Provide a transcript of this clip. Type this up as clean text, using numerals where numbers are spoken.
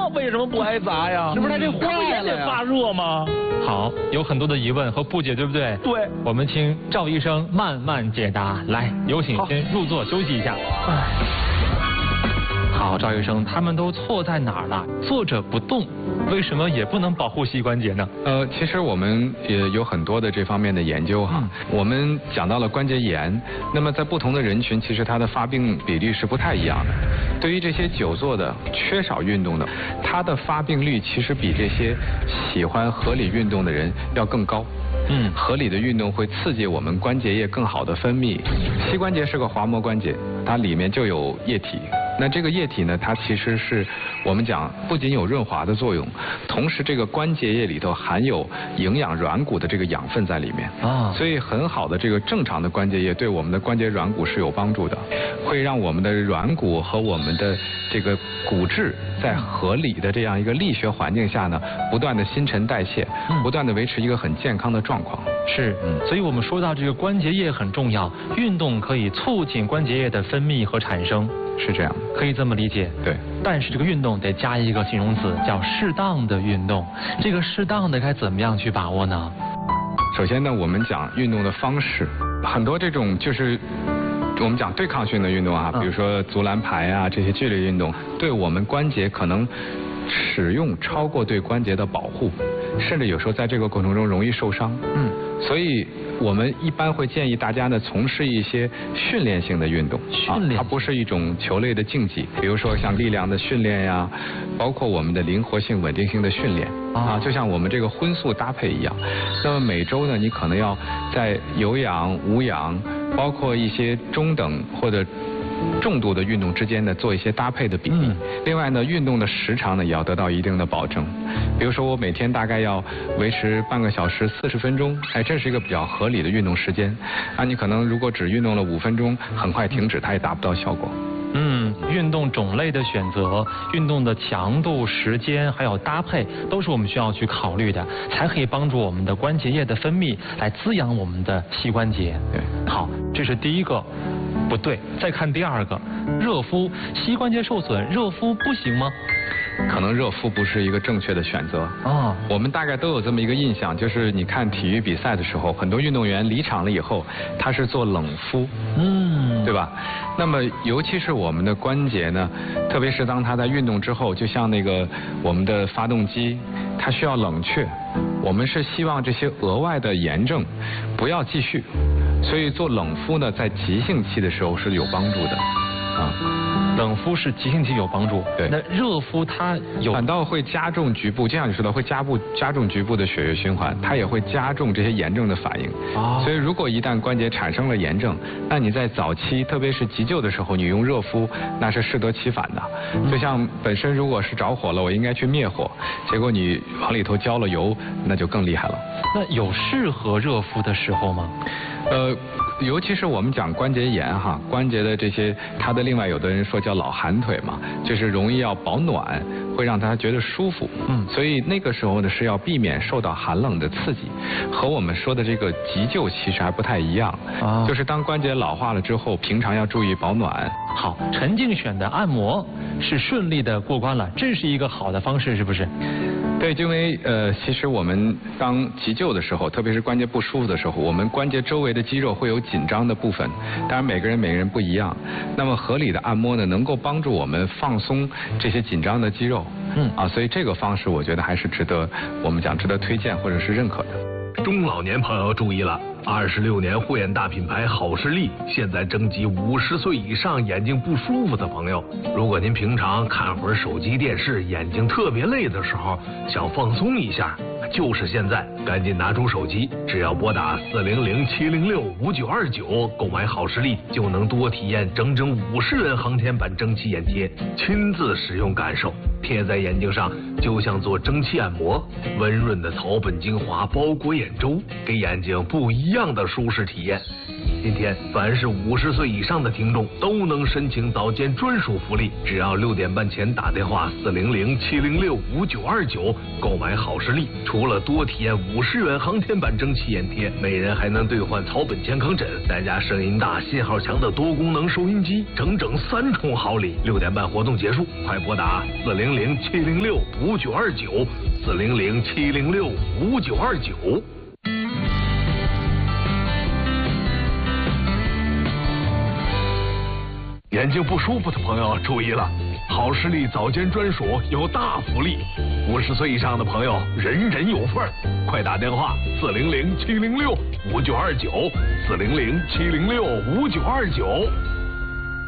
为什么不挨砸呀？ 是不是他这坏了呀？ 发热吗？ 好，有很多的疑问和不解，对不对？ 对。 我们请赵医生慢慢解答。来，有请先入座休息一下。好，赵医生，他们都错在哪儿了？坐着不动，为什么也不能保护膝关节呢？ 其实我们也有很多的这方面的研究哈。我们讲到了关节炎，那么在不同的人群，其实它的发病比例是不太一样的。对于这些久坐的、缺少运动的，它的发病率其实比这些喜欢合理运动的人要更高。合理的运动会刺激我们关节液更好的分泌。膝关节是个滑膜关节，它里面就有液体。那这个液体呢，它其实是我们讲不仅有润滑的作用，同时这个关节液里头含有营养软骨的这个养分在里面啊，所以很好的这个正常的关节液对我们的关节软骨是有帮助的，会让我们的软骨和我们的这个骨质在合理的这样一个力学环境下呢，不断的新陈代谢，不断的维持一个很健康的状况。 是，所以我们说到这个关节液很重要，运动可以促进关节液的分泌和产生。 是这样， 可以这么理解。 对， 但是这个运动得加一个形容词，叫适当的运动。这个适当的该怎么样去把握呢？ 首先呢，我们讲运动的方式，很多这种就是我们讲对抗性的运动啊，比如说足篮排啊这些剧烈运动，对我们关节可能使用超过对关节的保护，甚至有时候在这个过程中容易受伤。所以我们一般会建议大家呢从事一些训练性的运动，它不是一种球类的竞技，比如说像力量的训练呀，包括我们的灵活性、稳定性的训练啊，就像我们这个荤素搭配一样。那么每周呢，你可能要在有氧、无氧，包括一些中等或者重度的运动之间呢做一些搭配的比例。另外呢，运动的时长呢也要得到一定的保证。比如说我每天大概要维持半个小时40分钟，这是一个比较合理的运动时间。你可能如果只运动了5分钟，很快停止，它也达不到效果。 运动种类的选择、运动的强度、时间还有搭配，都是我们需要去考虑的，才可以帮助我们的关节液的分泌，来滋养我们的膝关节。 对， 好，这是第一个不对。再看第二个，热敷，膝关节受损，热敷不行吗？ 可能热敷不是一个正确的选择啊。 我们大概都有这么一个印象，就是你看体育比赛的时候，很多运动员离场了以后，他是做冷敷，对吧？那么尤其是我们的关节呢，特别是当他在运动之后，就像那个我们的发动机，它需要冷却，我们是希望这些额外的炎症不要继续，所以做冷敷呢，在急性期的时候是有帮助的啊。 冷敷是急性期有帮助， 对。 那热敷它反倒会加重局部，就像你说的，会加重局部的血液循环，它也会加重这些炎症的反应。所以如果一旦关节产生了炎症，那你在早期，特别是急救的时候，你用热敷，那是适得其反的。就像本身如果是着火了，我应该去灭火，结果你往里头浇了油，那就更厉害了。 那有适合热敷的时候吗？ 尤其是我们讲关节炎哈，关节的这些，它的另外有的人说叫老寒腿嘛，就是容易要保暖，会让他觉得舒服。所以那个时候呢是要避免受到寒冷的刺激，和我们说的这个急救其实还不太一样。就是当关节老化了之后，平常要注意保暖。 好，陈静选的按摩是顺利的过关了，这是一个好的方式，是不是？ 对，因为其实我们当急救的时候，特别是关节不舒服的时候，我们关节周围的肌肉会有紧张的部分，当然每个人不一样。那么合理的按摩呢，能够帮助我们放松这些紧张的肌肉。所以这个方式我觉得还是值得推荐或者是认可的。 中老年朋友注意了，26年护眼大品牌好视力现在征集50岁以上眼睛不舒服的朋友。如果您平常看会儿手机电视，眼睛特别累的时候，想放松一下，就是现在，赶紧拿出手机，只要拨打400-706-5929购买好视力，就能多体验整整50人航天版蒸汽眼贴，亲自使用感受，贴在眼睛上就像做蒸汽按摩，温润的草本精华包裹眼周，给眼睛不一一样的舒适体验。今天，凡是50岁以上的听众都能申请早间专属福利，只要6点半前打电话400-706-5929购买好视力，除了多体验50元航天版蒸汽眼贴，每人还能兑换草本健康枕，再加声音大、信号强的多功能收音机，整整3重好礼。6点半活动结束，快拨打400-706-5929，400-706-5929。眼睛不舒服的朋友注意了，好视力早间专属有大福利，50岁以上的朋友人人有份，快打电话400-706-5929，400-706-5929。